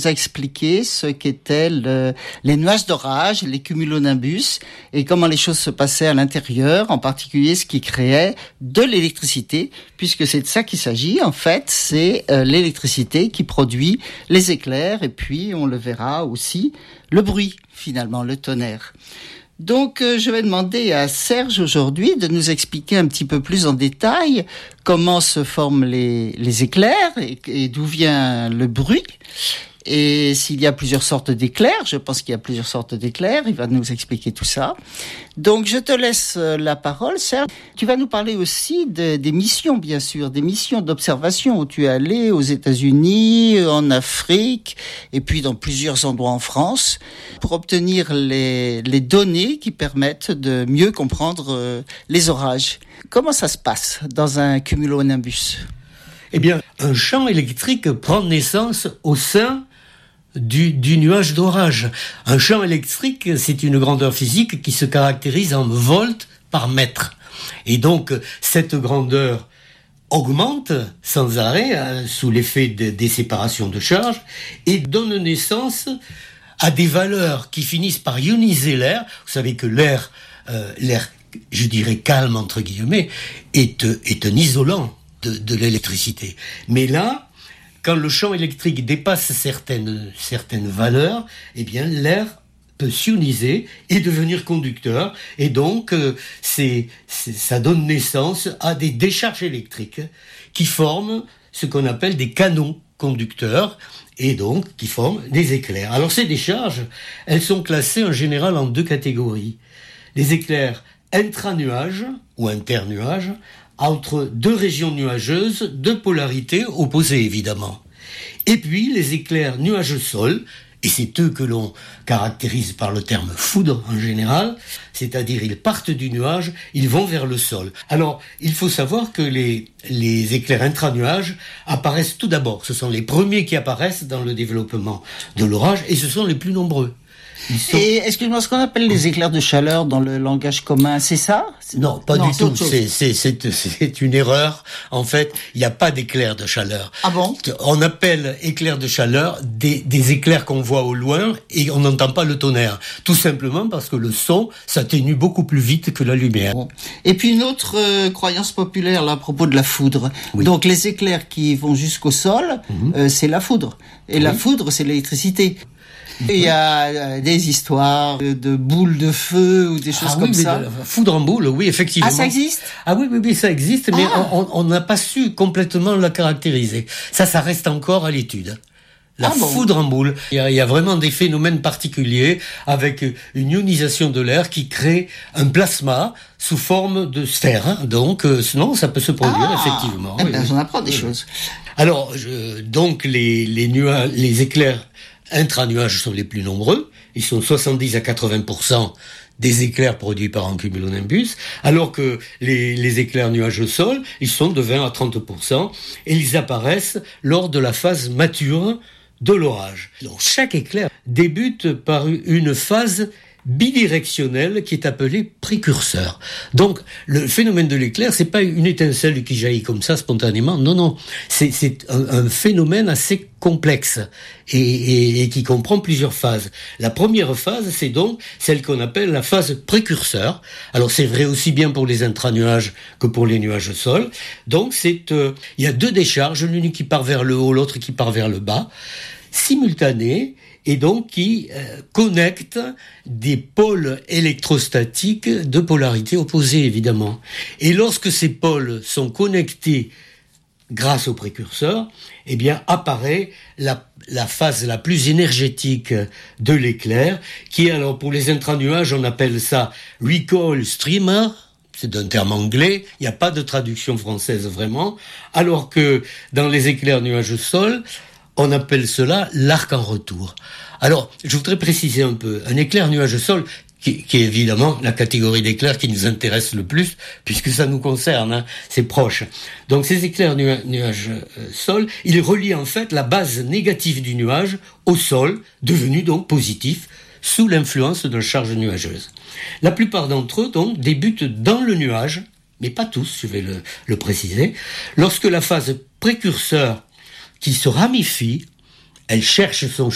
nous a expliqué ce qu'étaient les nuages d'orage, les cumulonimbus, et comment les choses se passaient à l'intérieur, en particulier ce qui créait de l'électricité, puisque c'est de ça qu'il s'agit. En fait, c'est l'électricité qui produit les éclairs, et puis on le verra aussi, le bruit, finalement, le tonnerre. Donc, je vais demander à Serge aujourd'hui de nous expliquer un petit peu plus en détail comment se forment les éclairs et d'où vient le bruit. Et s'il y a plusieurs sortes d'éclairs, je pense qu'il y a plusieurs sortes d'éclairs, il va nous expliquer tout ça. Donc je te laisse la parole, Serge. Tu vas nous parler aussi des missions, bien sûr, des missions d'observation où tu es allé aux États-Unis, en Afrique, et puis dans plusieurs endroits en France, pour obtenir les données qui permettent de mieux comprendre les orages. Comment ça se passe dans un cumulonimbus ? Eh bien, un champ électrique prend naissance au sein du nuage d'orage. Un champ électrique, c'est une grandeur physique qui se caractérise en volts par mètre. Et donc, cette grandeur augmente sans arrêt sous l'effet des séparations de charge et donne naissance à des valeurs qui finissent par ioniser l'air. Vous savez que l'air, je dirais calme entre guillemets, est un isolant de l'électricité. Mais là, quand le champ électrique dépasse certaines valeurs, eh bien l'air peut s'ioniser et devenir conducteur, et donc ça donne naissance à des décharges électriques qui forment ce qu'on appelle des canons conducteurs, et donc qui forment des éclairs. Alors ces décharges, elles sont classées en général en deux catégories. Les éclairs intra-nuages ou inter-nuages, entre deux régions nuageuses de polarité opposée évidemment. Et puis les éclairs nuage-sol, et c'est eux que l'on caractérise par le terme foudre en général, c'est-à-dire ils partent du nuage, ils vont vers le sol. Alors il faut savoir que les éclairs intra-nuages apparaissent tout d'abord, ce sont les premiers qui apparaissent dans le développement de l'orage, et ce sont les plus nombreux. Et excuse-moi, ce qu'on appelle les éclairs de chaleur dans le langage commun, c'est ça ? Non, pas du tout. C'est une erreur. En fait, il n'y a pas d'éclairs de chaleur. Ah bon ? On appelle éclairs de chaleur des éclairs qu'on voit au loin et on n'entend pas le tonnerre. Tout simplement parce que le son s'atténue beaucoup plus vite que la lumière. Bon. Et puis une autre croyance populaire là, à propos de la foudre. Oui. Donc les éclairs qui vont jusqu'au sol, c'est la foudre. Et la foudre, c'est l'électricité. Il y a des histoires de boules de feu ou des choses comme ça. Foudre en boule, oui, effectivement. Ah, ça existe ? Ah oui, ça existe, mais on n'a pas su complètement la caractériser. Ça reste encore à l'étude. La foudre en boule. Il y a vraiment des phénomènes particuliers avec une ionisation de l'air qui crée un plasma sous forme de sphère. Donc, sinon, ça peut se produire, effectivement. J'en apprends des choses. Alors, donc, les éclairs intra-nuages sont les plus nombreux, ils sont 70 à 80% des éclairs produits par un cumulonimbus, alors que les éclairs nuages au sol, ils sont de 20 à 30%, et ils apparaissent lors de la phase mature de l'orage. Donc chaque éclair débute par une phase bidirectionnelle qui est appelée précurseur. Donc le phénomène de l'éclair, c'est pas une étincelle qui jaillit comme ça spontanément, non, c'est un phénomène assez complexe et qui comprend plusieurs phases. La première phase, c'est donc celle qu'on appelle la phase précurseur. Alors c'est vrai aussi bien pour les intranuages que pour les nuages au sol. Donc il y a deux décharges, l'une qui part vers le haut, l'autre qui part vers le bas, simultanées, et donc qui connecte des pôles électrostatiques de polarité opposée, évidemment. Et lorsque ces pôles sont connectés grâce au précurseur, eh bien apparaît la phase la plus énergétique de l'éclair, qui est, alors pour les intranuages, on appelle ça recoil streamer. C'est un terme anglais, il n'y a pas de traduction française vraiment, alors que dans les éclairs nuages-sol, on appelle cela l'arc en retour. Alors, je voudrais préciser un peu. Un éclair nuage-sol, qui est évidemment la catégorie d'éclairs qui nous intéresse le plus, puisque ça nous concerne, c'est proche. Donc, ces éclairs nuage-sol, ils relient en fait la base négative du nuage au sol, devenu donc positif, sous l'influence d'une charge nuageuse. La plupart d'entre eux, donc, débutent dans le nuage, mais pas tous, je vais le préciser, lorsque la phase précurseur qui se ramifie, elle cherche son